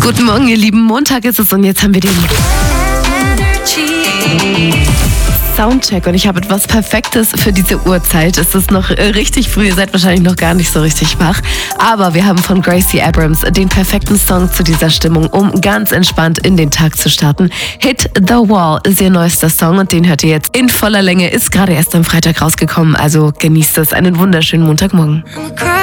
Guten Morgen, ihr Lieben. Montag ist es und jetzt haben wir den Soundcheck und ich habe etwas Perfektes für diese Uhrzeit. Es ist noch richtig früh, ihr seid wahrscheinlich noch gar nicht so richtig wach. Aber wir haben von Gracie Abrams den perfekten Song zu dieser Stimmung, um ganz entspannt in den Tag zu starten. Hit the Wall ist ihr neuester Song und den hört ihr jetzt in voller Länge. Ist gerade erst am Freitag rausgekommen, also genießt es. Einen wunderschönen Montagmorgen.